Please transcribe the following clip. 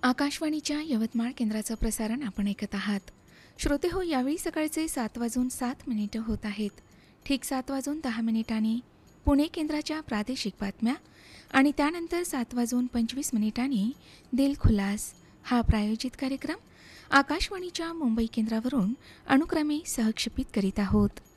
आकाशवाणीच्या यवतमाळ केंद्राचं प्रसारण आपण ऐकत आहात. श्रोते हो, यावेळी सकाळचे 7:07 होत आहेत. ठीक 7:10 पुणे केंद्राच्या प्रादेशिक बातम्या आणि त्यानंतर 7:25 दिल खुलास हा प्रायोजित कार्यक्रम आकाशवाणीच्या मुंबई केंद्रावरून अनुक्रमे सहक्षेपित करीत आहोत.